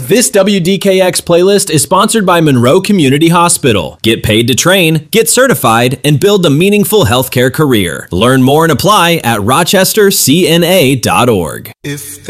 This WDKX playlist is sponsored by Monroe Community Hospital. Get paid to train, get certified, and build a meaningful healthcare career. Learn more and apply at rochestercna.org.